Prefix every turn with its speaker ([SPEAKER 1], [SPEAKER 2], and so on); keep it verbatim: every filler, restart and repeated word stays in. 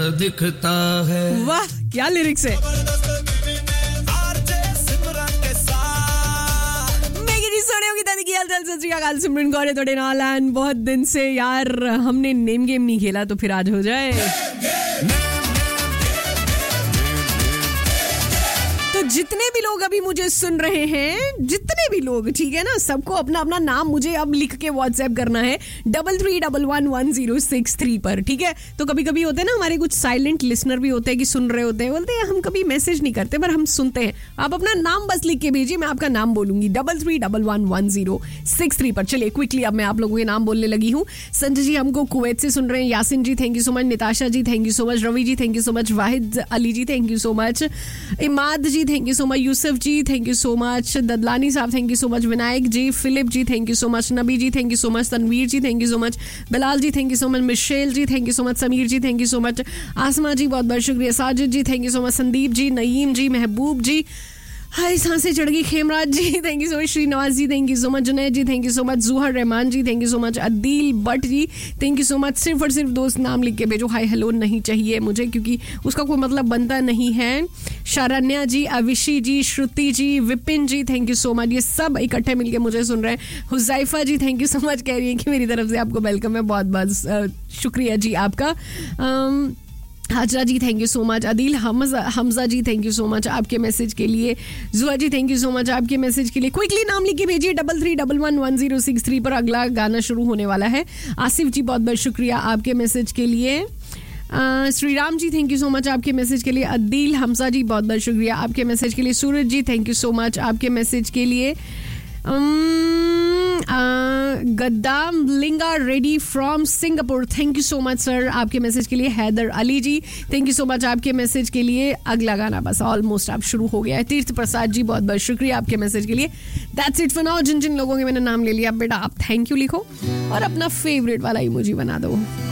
[SPEAKER 1] दिखता है।
[SPEAKER 2] वाह क्या लिरिक्स है। सिमरन गौरे तोड़े नाल बहुत दिन से यार हमने नेम गेम नहीं खेला तो फिर आज हो जाए। तो जितने भी लोग अभी मुझे सुन रहे हैं, जितने भी लोग, ठीक है ना, सबको अपना अपना नाम मुझे अब लिख के व्हाट्सएप करना है double three double one one zero six three पर, ठीक है। तो कभी कभी होते हैं ना हमारे कुछ साइलेंट लिसनर भी होते हैं कि सुन रहे होते हैं, बोलते हैं हम कभी मैसेज नहीं करते पर हम सुनते हैं। आप अपना नाम बस लिख के भेजिए, मैं आपका नाम बोलूंगी double three double one one zero six three पर। चलिए क्विकली अब मैं आप लोगों के नाम बोलने लगी हूँ। संजय जी हमको कुवैत से सुन रहे हैं, यासिन जी thank you so much, Nitasha ji thank you so much, Ravi ji thank you so much, Wahid Ali ji thank you so much, Imad ji thank you so much, Yusuf ji thank you so much, Dadlani साहब thank you so much, Vinayak ji, Philip ji thank you so much, Nabi ji thank you so much, Tanveer ji thank you so much, Bilal ji thank you so much, Michel ji thank you so much, Sameer ji thank you so much, आसमा जी बहुत बहुत शुक्रिया, साजिद जी thank you so much, Sandeep ji, Naeem जी, महबूब जी, हाय सांसें चढ़ गई, खेमराज जी thank you so much, Srinivas ji thank you so much, Junaid ji thank you so much, जुहर Rahman ji thank you so much, Adeel Bhatt ji thank you so much. सिर्फ और सिर्फ दोस्त नाम लिख के भेजो, हाय हेलो नहीं चाहिए मुझे क्योंकि उसका कोई मतलब बनता नहीं है। शारण्या जी, अविशी जी, श्रुति जी, विपिन जी थैंक यू सो मच, ये सब इकट्ठे मिलके मुझे सुन रहे हैं। हुजैफा जी थैंक यू सो मच कह रही है कि मेरी तरफ से आपको वेलकम है, बहुत बहुत शुक्रिया जी आपका। हाजरा जी thank you so much, Adeel Hamza Hamza ji thank you so much आपके मैसेज के लिए, जुआ जी थैंक यू सो मच आपके मैसेज के लिए। क्विकली नाम लिख के भेजिए double three double one one zero six three पर, अगला गाना शुरू होने वाला है। आसिफ जी बहुत बहुत शुक्रिया आपके मैसेज के लिए। Shri Ram ji thank you so much आपके मैसेज के लिए, अदील हमजा जी बहुत बहुत शुक्रिया आपके मैसेज के लिए, सूरज जी थैंक यू सो मच आपके मैसेज के लिए। गद्दाम लिंगा ready from Singapore thank you so much sir आपके मैसेज के लिए। हैदर अली जी थैंक यू सो मच आपके मैसेज के लिए। अगला गाना बस ऑलमोस्ट अब शुरू हो गया है। तीर्थ प्रसाद जी बहुत बहुत शुक्रिया आपके मैसेज के लिए। That's it for now. जिन जिन लोगों के मैंने नाम ले लिया बेटा आप थैंक यू लिखो और अपना फेवरेट वाला इमोजी बना दो।